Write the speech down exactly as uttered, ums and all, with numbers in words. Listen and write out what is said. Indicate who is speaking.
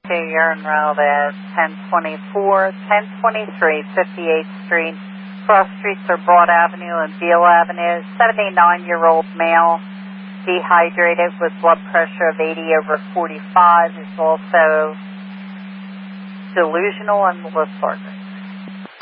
Speaker 1: You're en route at ten twenty-four, ten twenty-three, fifty-eighth Street. Cross streets are Broad Avenue and Beale Avenue. seventy-nine-year-old male, dehydrated with blood pressure of eighty over forty-five, is also delusional and lethargic.